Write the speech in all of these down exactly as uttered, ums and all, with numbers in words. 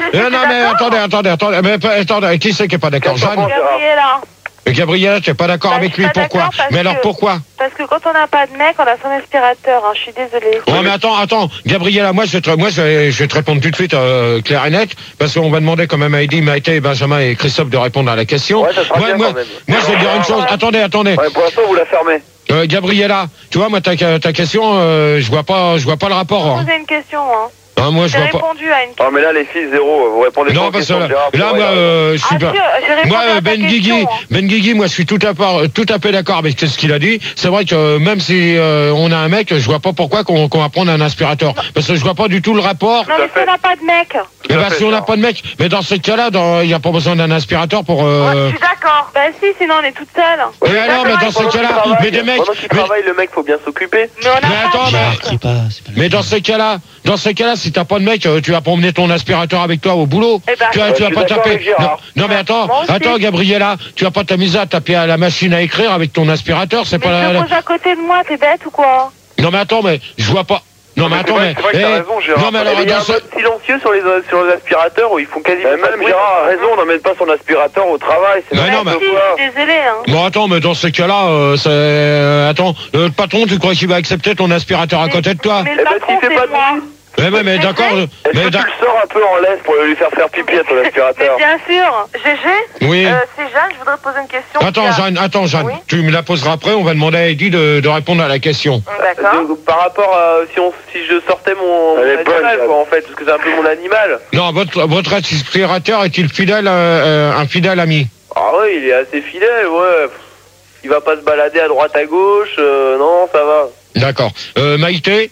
Non, non, mais attendez, attendez, attendez, mais, attendez, qui c'est qui est pas d'accord? Jeanne? Gabriella. Gabriella, tu n'es pas d'accord bah, avec lui, pourquoi? Mais alors que, pourquoi? Parce que quand on n'a pas de mec, on a son aspirateur, hein, je suis désolée. Oh mais attends, attends, Gabriella, moi je vais te, moi, je vais, je vais te répondre tout de suite euh, clair et net, parce qu'on va demander quand même à Eddy, Maïté, Benjamin et Christophe de répondre à la question. Ouais, ça sera moi, bien moi, quand même. moi je vais dire une chose, attendez, attendez. Ouais, pour l'instant, vous la fermez. Euh, Gabriella, tu vois, moi ta, ta question, euh, je vois pas, je vois pas le rapport. Je Hein. posais une question, hein. Ah, moi je J'ai vois pas. répondu à une question. Oh, mais là, les filles, zéro. Vous répondez pas Non, aux parce que questions là, de Gérard, là, moi, euh, je suis Ah, pas. si, j'ai répondu Moi, à ta Ben question, Guigui, hein. Ben Guigui, moi, je suis tout à fait, tout à fait d'accord avec ce qu'il a dit. C'est vrai que euh, même si euh, on a un mec, je vois pas pourquoi qu'on qu'on va prendre un aspirateur, parce que je vois pas du tout le rapport. Non, mais si on n'a pas de mec. Mais bah, fait, si on n'a ça. pas de mec, mais dans ce cas-là, il n'y a pas besoin d'un aspirateur pour. Ouais, Euh... je suis d'accord. Bah si, sinon on est toute seule. Mais alors, mais dans ce cas-là, mais des mecs. Pendant qu'il Mais, travaille, le mec, faut bien s'occuper. Mais on n'a mais pas attends, de mais, mec. C'est pas, c'est pas mais dans ce cas-là, dans ce cas-là, si t'as pas de mec, euh, tu vas promener ton aspirateur avec toi au boulot. Eh ben, tu vas, ouais, tu vas je pas suis d'accord taper. avec Gérard. Non, non, mais attends, Moi aussi. attends, Gabriella, tu vas pas t'amuser à taper à la machine à écrire avec ton aspirateur, c'est pas Mais la. je la- le pose à côté de moi, t'es bête ou quoi? Non, mais attends, mais je vois pas. Non, mais c'est attends, vrai- mais. c'est vrai que eh, t'as raison, Gérard. non, mais alors, il y a dans un ce- mode silencieux sur les, sur les aspirateurs où ils font quasiment pas de bruit. Même Gérard a raison, on n'emmène pas son aspirateur au travail. C'est Mais n'importe non, mais- Si, quoi. je suis désolée, hein. Bon, attends, mais dans ce cas-là, euh, c'est. euh, Attends, le patron, tu crois qu'il va accepter ton aspirateur à côté de toi? Mais Eh le ben, patron, s'il fait c'est pas de moi. bruit. Mais, mais, mais d'accord. Est-ce Mais que tu d'ac- le sors un peu en laisse pour lui faire faire pipi à ton Mais aspirateur? bien sûr. Gégé, Oui. euh, c'est Jeanne, je voudrais te poser une question. Attends, Tiens. Jeanne, attends, Jeanne. Oui. Tu me la poseras après, on va demander à Eddy de, de répondre à la question. D'accord. Donc, par rapport à si, on, si je sortais mon, Elle est mon bonne, animal, Jeanne. quoi, en fait, parce que c'est un peu mon animal. Non, votre, votre aspirateur est-il fidèle, euh, euh, un fidèle ami? Ah ouais, il est assez fidèle, ouais. Il va pas se balader à droite à gauche, euh, non, ça va. D'accord. Euh, Maïté?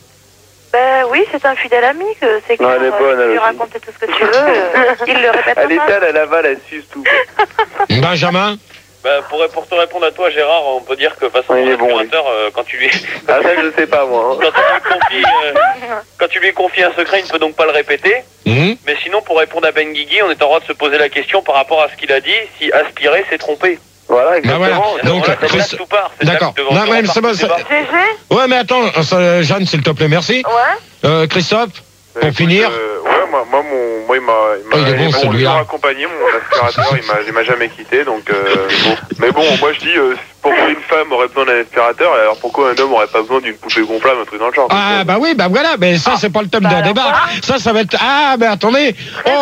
Ben oui, c'est un fidèle ami que c'est clair. Ouais, elle est bonne, Tu elle lui aussi. raconter tout ce que tu veux. euh, il le répète Elle est pas. telle, elle avale, elle suce tout. Benjamin? Bah, pour, pour te répondre à toi, Gérard, on peut dire que façon Il est bon, aspirateur, euh, quand tu lui Ah ça, je sais pas, moi. hein. quand tu lui confies, euh, quand tu lui confies un secret, il ne peut donc pas le répéter. Hum Mais sinon, pour répondre à Ben Guigui, on est en droit de se poser la question par rapport à ce qu'il a dit, si aspirer, c'est tromper. Voilà, Bah exactement. voilà. Donc, Voilà, c'est Chris- là que tout part. C'est là D'accord. que devant- Non, mais devant c'est part bon, tout débat. Gégé, Ouais, mais attends, euh, Jeanne, s'il te plaît, merci. ouais. Euh, Christophe, pour Écoute, finir. euh, ouais, moi, moi, mon, moi, il m'a, il Oh, il est m'a, bon, il m'a celui-là. toujours accompagné, mon aspirateur, il m'a, il m'a jamais quitté, donc, euh, bon. Mais bon, moi, je dis, euh, pourquoi une femme aurait besoin d'un aspirateur, et alors pourquoi un homme aurait pas besoin d'une poupée gonflable, un truc dans le genre? Ah, bah oui, bah voilà, mais ça, c'est pas le thème bah d'un alors débat. voilà. Ça, ça va être. Ah, mais attendez.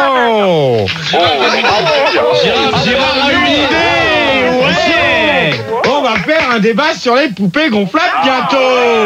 Oh! Gérard a une idée! Ouais! On va faire un débat sur les poupées gonflables bientôt!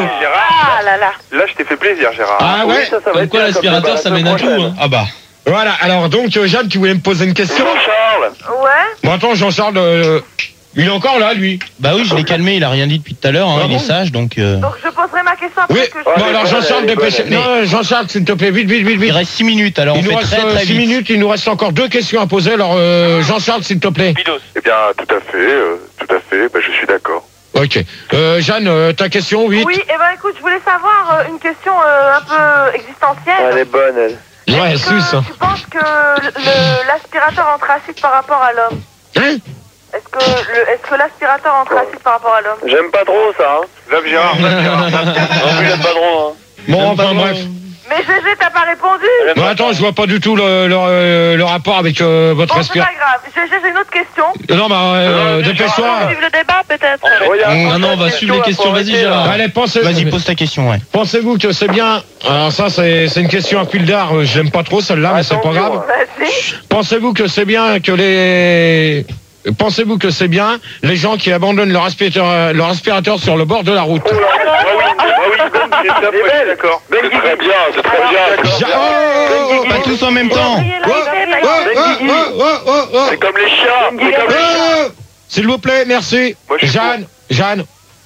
Ah là là. Là, je t'ai fait plaisir, Gérard. Ah Oui, ouais? ça, ça va Comme être quoi bien, l'aspirateur comme ça la mène à tout. semaine Hein. Ah bah. Voilà, alors donc, euh, Jeanne, tu voulais me poser une question? Jean-Charles, Ouais. Bon, attends, Jean-Charles, euh, il est encore là, lui. Bah oui, je l'ai calmé, il a rien dit depuis tout à l'heure, hein, Ah il bon est sage donc. euh, Donc je poserai ma question après Oui, que je... bon, elle est alors bonne, Jean-Charles, elle est dépêche. bonne. Non, Jean-Charles, s'il te plaît, vite, vite, vite, Il vite. reste six minutes, alors on Il nous fait reste très euh, très six vite. minutes, il nous reste encore deux questions à poser. Alors, euh, Jean-Charles, s'il te plaît. Pidos. Eh bien, tout à fait, euh, tout à fait, bah, je suis d'accord. Ok. Euh, Jeanne, euh, ta question, vite. Oui, et ben écoute, je voulais savoir euh, une question euh, un peu existentielle. elle est bonne, elle. Ouais, Est-ce que sus. hein. tu penses que le- l'aspirateur anthracite par rapport à l'homme? Hein? Est-ce que le- est-ce que l'aspirateur anthracite par rapport à l'homme? J'aime pas trop ça, hein. Zap Gérard, Zap Gérard. Non, plus, j'aime pas trop, hein. Bon, enfin, bref. Mais Gégé, t'as pas répondu? J'aime Bon, pas attends, trop. je vois pas du tout le, le, euh, le rapport avec euh, votre Bon, c'est pas aspirateur. grave. Gégé, j'ai une autre question. Non, bah, euh, Euh, dépêche-toi. On va suivre le débat, peut-être. Regarde, Non, non, on va suivre les questions, vas-y Gérard. Allez, pensez, Vas-y, pose ta question, ouais. pensez-vous que c'est bien. Alors, ça, c'est c'est une question à fil d'art. euh, J'aime pas trop celle-là, mais c'est pas grave. Vas-y. Pensez-vous que c'est bien que les. Pensez-vous que c'est bien les gens qui abandonnent leur aspirateur, leur aspirateur sur le bord de la route? Ah oui, ah oui, Ben, Christophe, ouais, je suis d'accord. C'est très bien, c'est très bien. Ja- oh, oh, oh, Pas tous en même temps. Gabriella, oh, Gabriella, oh, Gabriella. oh, oh, oh, oh, C'est comme les chiens, c'est comme les chiens. oh. S'il vous plaît, merci. Moi, je suis Jeanne, Jeanne.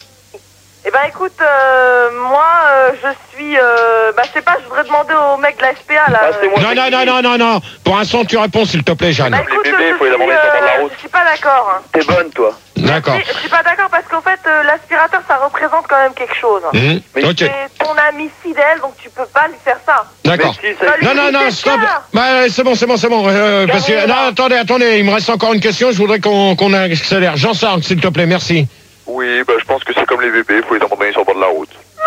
Eh ben écoute, euh, moi euh, je suis, euh, bah je sais pas, je voudrais demander au mec de la S P A là. Ah, c'est moi. Non, non, non, non, non, non. Pour l'instant, tu réponds, s'il te plaît, Jeanne. Bah écoute, Les bébés, je faut les suis, abandonner sur le bord de la euh, route. je suis pas d'accord. Hein. T'es bonne, toi. D'accord. Je, je suis pas d'accord parce qu'en fait euh, l'aspirateur ça représente quand même quelque chose. Hum, Mais Ok, C'est ton ami fidèle donc tu peux pas lui faire ça. d'accord. Mais si, ça- Bah, lui, Non, non, il non, fait stop. ça. Bah, c'est bon, c'est bon, c'est bon. Euh, parce que, non, attendez, attendez, il me reste encore une question. Je voudrais qu'on qu'on accélère. Jean-Sarc, s'il te plaît, merci. Oui, bah, je pense que c'est comme les bébés, il faut les abandonner sur le bord de la route.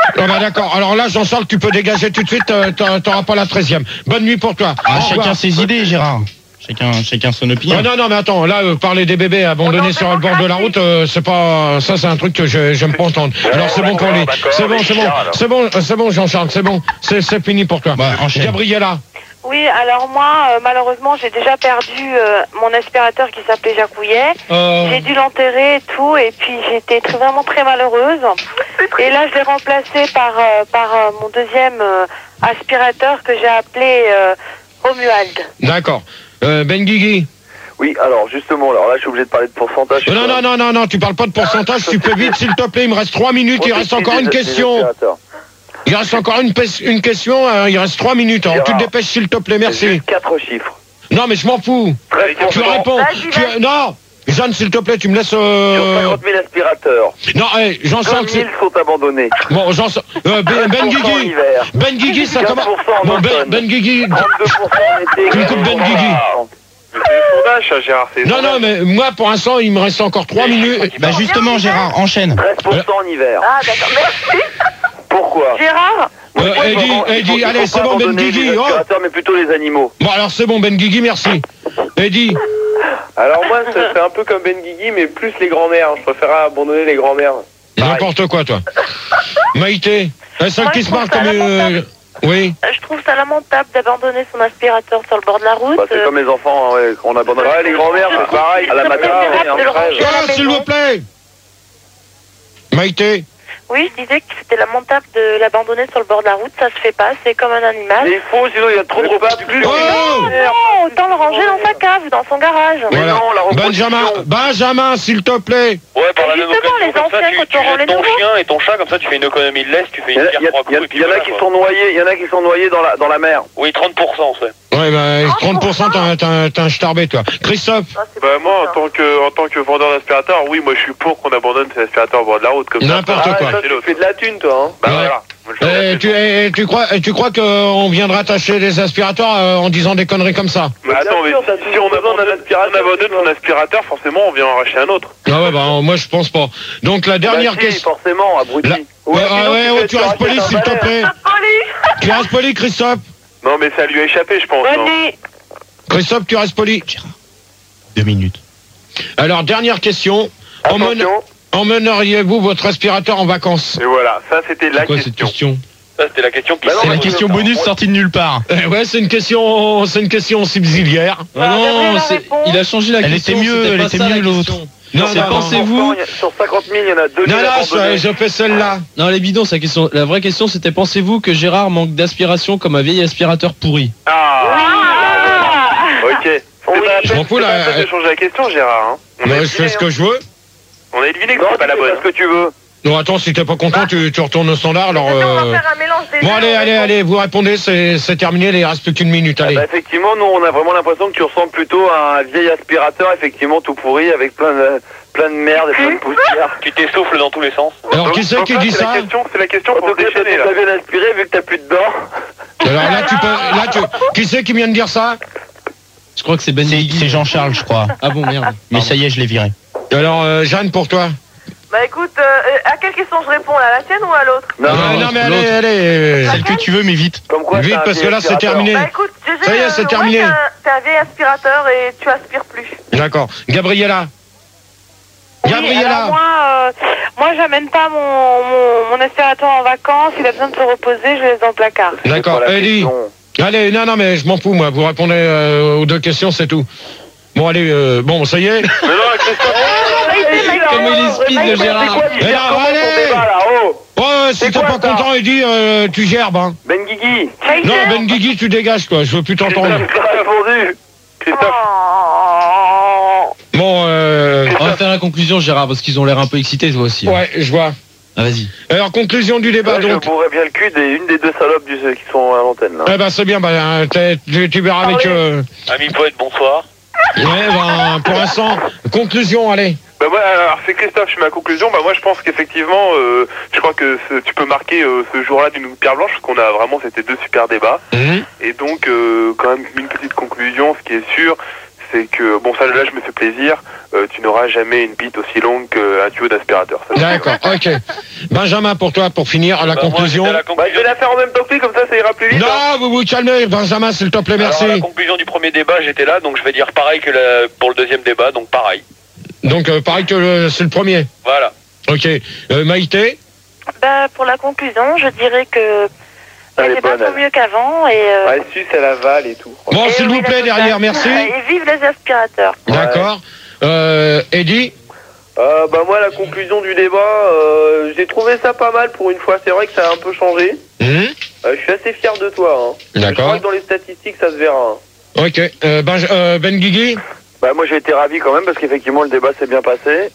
Oh bah d'accord, alors là Jean-Charles, tu peux dégager tout de suite, euh, t'auras t'auras pas la treizième. Bonne nuit pour toi. Ah, Au chacun revoir. ses idées, Gérard. Chacun, chacun son opinion. Ah non, non, mais attends, là, euh, parler des bébés abandonnés sur le bord de la route, euh, c'est pas, ça c'est un truc que je j'aime pas entendre. Alors c'est bon pour lui. C'est bon, c'est bon, c'est bon, euh, c'est bon Jean-Charles, c'est bon, c'est c'est fini pour toi. Bah, enchaîne. Gabriella. Oui, alors moi, euh, malheureusement, j'ai déjà perdu euh, mon aspirateur qui s'appelait Jacouillet. Euh, J'ai dû l'enterrer et tout, et puis j'étais très, vraiment très malheureuse. Et là, je l'ai remplacé par, euh, par euh, mon deuxième euh, aspirateur que j'ai appelé euh, Romuald. D'accord. Euh, Ben Guigui. Oui, alors justement, alors là je suis obligé de parler de pourcentage. Non, non, non, non, non, tu parles pas de pourcentage, tu peux vite, s'il te plaît, il me reste trois minutes, il reste encore une question. Il reste encore une, une question, hein, il reste trois minutes, alors tu te dépêches, s'il te plaît, merci. Quatre chiffres. Non, mais je m'en fous. Tu réponds. Vas-y, Tu- vas-y. Non, Jeanne, s'il te plaît, tu me laisses... Sur Euh... cinquante mille aspirateurs, Non, hey, Jean-Charles, deux c'est... mille sont abandonnés. Bon, Jean... Euh, ben, ben quinze pour cent en Guigui. hiver. Ben Guigui, ça quinze commence... pour cent en Bon, ben, automne. ben Guigui... trente-deux pour cent en été. Tu me coupes Ben Guigui. C'est le sondage, ça, Gérard. c'est le Non, non, sondage. mais moi, pour l'instant, il me reste encore trois minutes. Bah justement, Gérard, enchaîne. treize pour cent en hiver. Ah, d'accord, merci. Pourquoi Gérard, Euh, Pourquoi il Eddie, faut- il Eddie, faut- il allez, faut c'est pas bon, Ben abandonner Guigui, les oh. aspirateurs, mais plutôt les animaux. Bon, alors c'est bon, Ben Guigui, merci. Eddie, Alors moi, ça fait un peu comme Ben Guigui, mais plus les grands-mères. Je préfère abandonner les grands-mères. n'importe quoi, toi. Maïté, la seule Moi, qui je se trouve marre ça comme... euh, lamentable. Oui. je trouve ça lamentable d'abandonner son aspirateur sur le bord de la route. Bah, c'est comme les enfants, hein, ouais, on abandonne. Ouais, les grands-mères, c'est pareil. À la matin, préférable on est de le en crève. ranger à la Ah, s'il maison. vous plaît. Maïté. Oui, je disais que c'était lamentable de l'abandonner sur le bord de la route, ça se fait pas, c'est comme un animal. Mais il faut, sinon il y a trop de repas plus. Oh. Non, non, autant le ranger dans sa cave, dans son garage. Mais Voilà. non, la reproduction. Benjamin, Benjamin, s'il te plaît. Ouais, par la même Justement, occasion, les comme ça, anciens, tu, quand tu on rend les jettes ton nouveaux. chien et ton chat, comme ça, tu fais une économie de laisse, tu fais Il y, une en a- pierre il y a- trois il y a- coups, et puis il y en a voilà, qui quoi. sont noyés, il y en a qui sont noyés dans la dans la mer. Oui, trente pour cent, c'est. Ouais, bah, trente pour cent, t'as t'as- t'as un starbé, toi. Christophe. Ah, c'est Bah pas moi, en ça. tant que, en tant que vendeur d'aspirateur, oui, moi je suis pour qu'on abandonne ces aspirateurs au bord de la route comme ça. N'importe Ah, quoi. ça, Tu c'est l'autre. fais de la thune, toi, hein. Bah Ouais. voilà. Moi, je fais Eh, la tu, thune. eh, tu crois, eh, tu crois qu'on viendra t'acheter des aspirateurs euh, en disant des conneries comme ça? Mais attends, mais sûr, t'as si, si toujours on besoin d'un abandonne, aspirateur, on abandonne tu vois. ton aspirateur, forcément, on vient en racheter un autre. Ah ouais, bah, moi, je pense pas. Donc, la dernière Bah si, question. forcément, abruti. La- Ou Ouais, sinon, ah ouais, tu ouais, fais tu sur restes un poli, cadeau s'il te balai. plaît. Tu restes poli, Christophe. Non, mais ça lui a échappé, je pense. Bonne non. nuit. Christophe, tu restes poli. Deux minutes. Alors, dernière question. Emmène- Attention, Emmèneriez-vous votre aspirateur en vacances? Et voilà, ça c'était la question. question? Ça, c'était la question qui... Bah non, C'est la mais question c'est- bonus sortie de nulle part. Eh ouais, c'est une question, c'est une question subsidiaire. Ah non, c'est- il a changé la Elle question. était mieux, c'était elle pas était ça, mieux, la l'autre. question. Non, C'est non, non. pensez-vous. sur cinquante mille, il y en a deux Non, mille non, abandonnés. je, je fais celle-là. Non, les bidons, sa question. La vraie question, c'était pensez-vous que Gérard manque d'aspiration comme un vieil aspirateur pourri? Ah, ok. C'est Oui. pas la Je peine- m'en fous, c'est là, pas la peine euh, de changer la question, Gérard. Hein. On, a Moi, je deviné, fais ce que je veux. hein. On a deviné que Non, c'était pas la tu bonne. fais ce que tu veux. Non, attends, si t'es pas content, tu, tu retournes au standard. Alors, Attends, on euh, va faire un mélange des bon, deux, allez, on allez, répond. allez, vous répondez, c'est c'est terminé, il reste plus qu'une minute, allez. Bah, effectivement, nous, on a vraiment l'impression que tu ressembles plutôt à un vieil aspirateur, effectivement, tout pourri, avec plein de, plein de merde et plein de poussière. Tu t'essouffles dans tous les sens. Alors, Donc- qui c'est donc qui là, dit c'est ça? la question, C'est la question En pour tout se cas, t'as déchaîner, là. tout bien aspiré, vu que t'as plus de dents. Alors là, tu peux, là, tu, qui c'est qui vient de dire ça? Je crois que c'est Ben C'est Guigui. c'est Jean-Charles, je crois. Ah bon, merde. Mais ça y est, je l'ai viré. Alors, euh, Jeanne, pour toi? Bah écoute, euh, euh, à quelle question je réponds là? À la tienne ou à l'autre? Non, Euh, non, non, mais allez, l'autre. allez. euh, Celle que tu veux, mais vite. comme quoi, Vite, c'est un parce que vieil là, c'est aspirateur. terminé. Bah écoute, G G, Ça y est, euh, c'est ouais, terminé. t'es un- T'es un vieil aspirateur et tu aspires plus. D'accord. Gabriella. Oui, Gabriella. alors moi, euh, moi j'amène pas mon, mon, mon aspirateur en vacances, il a besoin de se reposer, je le laisse dans le placard. D'accord. C'est pas la Ellie. question. Allez, non, non, mais je m'en fous, moi. Vous répondez euh, aux deux questions, c'est tout. Bon, allez, euh, bon, ça y est. Mais non, Christophe, Comme il est speed de C'est quoi, Gérard. tu Eh gères non, comment ton allez. débat, là, oh Ouais, si C'est t'es quoi, pas ça content, Eddie, euh, tu gerbes, hein. Ben Guigui, Non, Ben Guigui, tu dégages, quoi. Je veux plus t'entendre. tu as répondu. Christophe, Oh. Bon, euh... On va faire la conclusion, Gérard, parce qu'ils ont l'air un peu excités, toi aussi. Ouais, je vois. Ah, vas-y. Alors, conclusion du débat, Ouais, je donc. bourrais bien le cul d'une des deux salopes du, qui sont à l'antenne, là. Eh ben, c'est bien, bah, euh, t'es- tu, tu verras avec... Euh... Ami poète, bonsoir. Ouais, ben, pour l'instant, conclusion, allez. bah moi, alors c'est Christophe, je fais ma conclusion. Bah moi, je pense qu'effectivement, euh, je crois que ce- tu peux marquer euh, ce jour-là d'une pierre blanche, parce qu'on a vraiment, c'était deux super débats. Mhm. Et donc, euh, quand même, une petite conclusion, ce qui est sûr, c'est que, bon, ça, là, je me fais plaisir, euh, tu n'auras jamais une bite aussi longue qu'un tuyau d'aspirateur. Ça, c'est D'accord, ok. Benjamin, pour toi, pour finir, la Bah, moi, conclusion. j'étais à la Bah, je conclusion vais la faire en même temps que lui, comme ça, ça ira plus vite. hein. Non, vous vous calmez, Benjamin, s'il te plaît, merci. Alors, à la conclusion du premier débat, j'étais là, donc je vais dire pareil que la- pour le deuxième débat, donc pareil. Donc, euh, pareil que le- c'est le premier. Voilà. Ok. Euh, Maïté? Bah, pour la conclusion, je dirais que Elle les est débats bonne, sont elle. mieux qu'avant. Et, euh, Ouais, suce, elle avale et tout. Bon, et s'il oui, vous la plaît, totale. derrière, merci. Et vive les aspirateurs. D'accord. Euh, Eddie? Euh, bah, moi, la conclusion du débat, euh, j'ai trouvé ça pas mal pour une fois. C'est vrai que ça a un peu changé. Hum, Euh, je suis assez fier de toi. Hein. Je D'accord. crois que dans les statistiques, ça se verra. hein. Ok. Euh, Benj- euh, Ben Guigui? Bah, moi, j'ai été ravi quand même parce qu'effectivement, le débat s'est bien passé.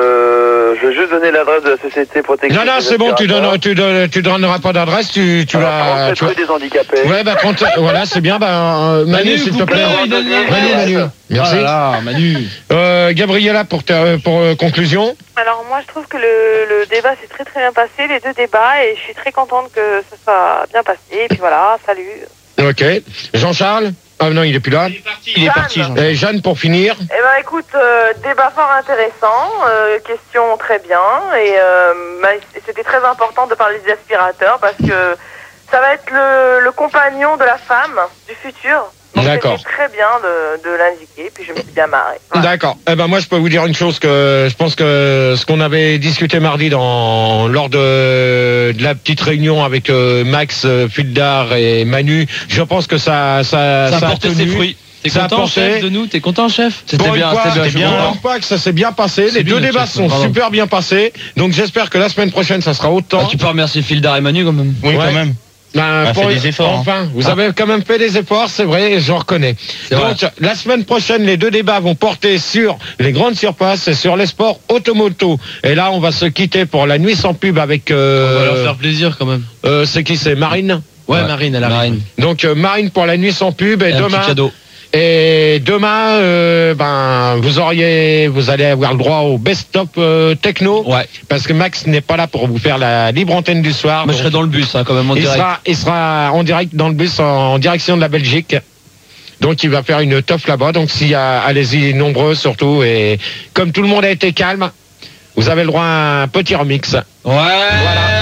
Euh, je vais juste donner l'adresse de la société protectrice. Non, non, des c'est bon, tu aspirateurs. donnes, tu donnes, tu donneras pas d'adresse, tu, tu Alors, vas, trente-sept tu vas- rue des handicapés. Ouais, bah, trente, voilà, c'est bien, bah, euh, Manu, Manu, s'il te coupe-le, plaît. il donne les Manu, adresses. Manu. Merci. Oh là là, Manu. Euh, Gabriella, pour, ta- pour euh, conclusion. Alors moi, je trouve que le, le débat s'est très très bien passé, les deux débats, et je suis très contente que ça soit bien passé. Et puis voilà, salut. Ok. Jean-Charles? Ah non, il est plus là. Il est parti, Jean. Et Jeanne, pour finir. Eh ben écoute, euh, débat fort intéressant, euh, question très bien, et euh, bah, c'était très important de parler des aspirateurs parce que ça va être le, le compagnon de la femme du futur. Donc D'accord. c'était très bien de, de l'indiquer, puis je me suis bien marrée. Voilà. D'accord. Eh ben moi je peux vous dire une chose que je pense que ce qu'on avait discuté mardi dans lors de, de la petite réunion avec euh, Max, euh, Fildar et Manu, je pense que ça ça Ça a ça porté tenu. ses fruits. T'es Ça a content, porté. chef, de nous? T'es content, chef? Pour une fois, c'était je ne pense pas que ça s'est bien passé. C'est Les lui, deux le débats chef, sont pardon. super bien passés. Donc j'espère que la semaine prochaine ça sera autant. Ah, tu peux remercier Fildar et Manu quand même. Oui, Ouais. quand même. Ben, On a pour- fait des efforts, hein. Enfin, vous Ah. avez quand même fait des efforts, c'est vrai, j'en reconnais. C'est Donc, la semaine prochaine, les deux débats vont porter sur les grandes surfaces et sur les sports automoto. Et là, on va se quitter pour la nuit sans pub avec. Euh, On va leur faire plaisir quand même. euh, c'est qui, c'est Marine. Ouais, Ouais. Marine, elle arrive. Marine. Donc euh, Marine pour la nuit sans pub et, Et un demain. petit cadeau. Et demain, euh, ben, vous auriez, vous allez avoir le droit au best-of euh, techno. Ouais. Parce que Max n'est pas là pour vous faire la libre antenne du soir. Moi, je Donc, serai dans le bus, hein, quand même, en il direct. sera, il sera en direct dans le bus en, en direction de la Belgique. Donc il va faire une teuf là-bas. Donc s'il y a, allez-y nombreux surtout. Et comme tout le monde a été calme, vous avez le droit à un petit remix. Ouais. Voilà.